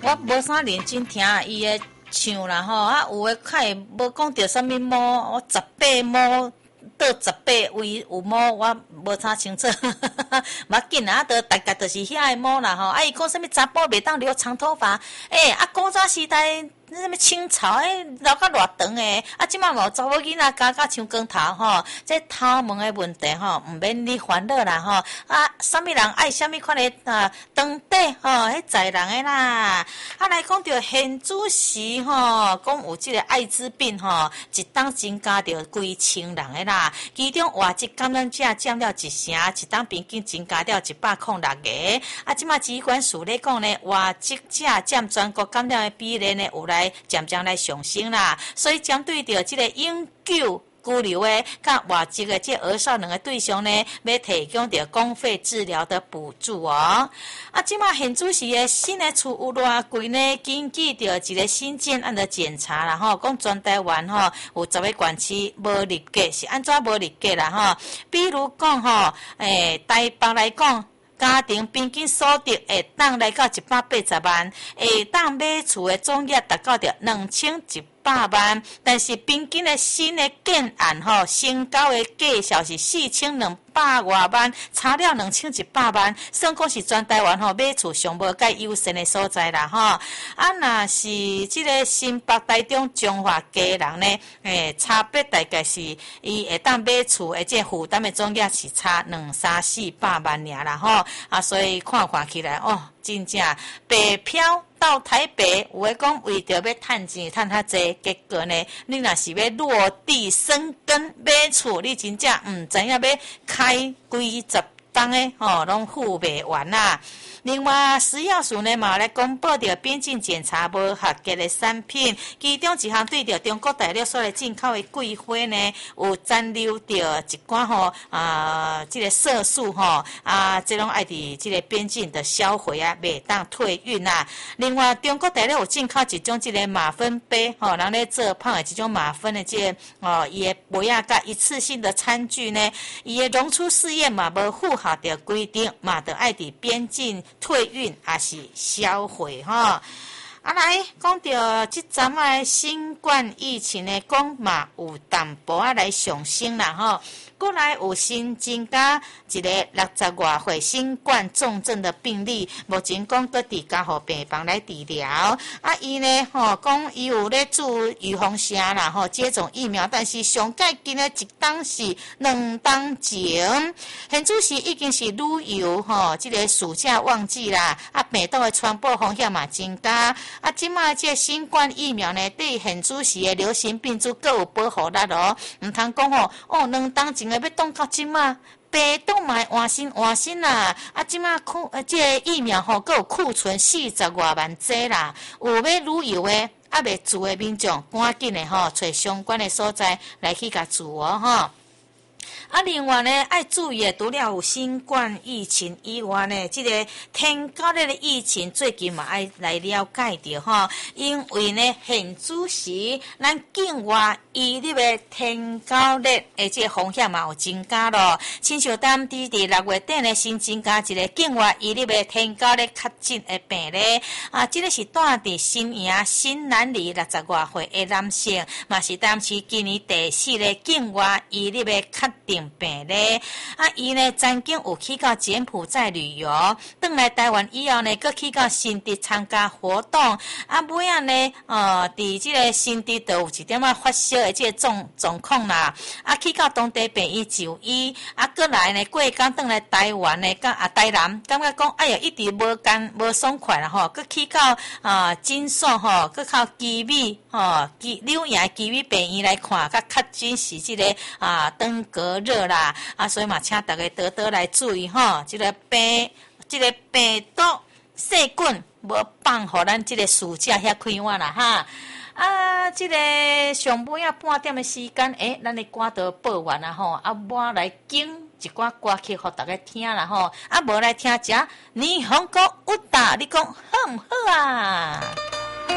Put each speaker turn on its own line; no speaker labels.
我无啥认真听伊的唱啦吼，啊有诶较会无讲着啥物毛，我18毛。倒18位有毛，我无啥清楚，无要紧啊，大概就是遐个毛啦吼。啊，伊讲啥物查甫袂当留长头发，古早时代什么清朝留甲偌长诶，啊，即马有查某囡仔加像光头吼，这头毛诶问题吼，毋免你烦恼啦吼。啊，啥物人爱啥物款诶长短吼，迄在人诶啦。啊，来讲着现主时吼，讲有即个艾滋病吼，一当增加着几千人诶啦。其中活籍感染者占了1成，一当平均增加了106个。啊，即马疾管署咧讲呢，活籍者占全国感染的比例呢，有来渐渐来上升啦。所以针对着即个永久居留的、甲活籍的这儿少两个对象呢，要提供着公费治疗的补助哦。啊，即马现主时的新的厝有偌贵呢？根据着一个新建案的检查啦吼，讲全台湾吼有10个县市无入格，是安怎无入格啦吼？比如讲吼，台北来讲。家庭平均所得会当来到180万，会当买厝的总额达到着2100万，但是平均的新的建案吼，成交的价数是4200多万，差了2100万，算讲是全台湾吼买厝上无介优胜的所在啦吼。啊，若是即个新北、台中、彰化家人呢，差别大概是伊会当买厝的这负担的总额是差200-300-400万尔啦吼。啊，所以看起来哦，真正北漂到台北，有诶讲为着要趁钱趁较济，结果呢，你若是要落地生根买厝，你真正毋知影要开几十档诶，拢付袂完啦。另外，食药署呢嘛来公布着边境检查无合格的产品，其中一项对着中国大陆所来进口的桂花呢，有残留着一寡这个色素这拢爱伫这个边境的销毁啊，袂当退运啊。另外，中国大陆有进口一种这个吗啡杯，人咧做胖的这种吗啡的这个伊的杯啊，甲一次性的餐具呢，伊的溶出试验嘛无符合着规定，嘛得爱伫边境退运还是销毁哈？啊，来讲到这阵的新冠疫情的讲嘛，有淡薄仔来上升啦吼。过来有新增加一个60多岁新冠重症的病例，目前讲搁伫家护病房来治疗。啊，伊呢讲伊有咧做预防针啦接种疫苗，但是上届今的一档是2档前。现主时已经是旅游这个暑假旺季啦，啊，病毒的传播风险嘛增加。啊，即马这新冠疫苗呢，对现主时的流行病株各有保护力哦，毋通讲2档前要当到即马，病毒嘛换新啦。啊，即马这个疫苗阁有库存40多万剂啦，有要旅游的啊未住的民众，赶紧的找相关的所在来去甲住哦啊，另外呢，爱注意的除了有新冠疫情以外呢，这个天高热的疫情最近嘛爱来了解着因为呢，现主时咱境外移入的天高热的这个风险嘛有增加咯。亲像当伫6月底呢，新增加一个境外移入的天高热确诊的病例啊，这个是住伫新营新南里60多岁的男性，嘛是当时今年第4个境外移入的确诊病例啊，伊呢曾经有去到柬埔寨旅游，转来台湾以后呢，佮去到新竹参加活动，啊，尾仔呢，伫这个新竹都有一点发烧的这个状况啦，啊，去到当地病院就医，啊，过来呢，过工转来台湾呢，台南，感觉讲，哎呀，一直无爽快啦佮去到诊所佮靠基美柳营基美病院来看，佮确诊是这个登革热啦，啊，所以嘛，请大家多多来注意这个病毒细菌无放互咱这个暑假遐开碗啦哈。啊，这个上尾半点的时间，咱的歌都播完啦啊，我来讲一寡歌曲互大家听啦啊，无来听者霓虹歌舞蹈，你讲好唔好啊？